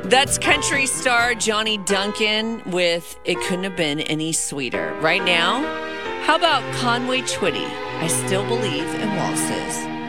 That's country star Johnny Duncan with It Couldn't Have Been Any Sweeter. Right now, how about Conway Twitty? I Still Believe in Waltzes.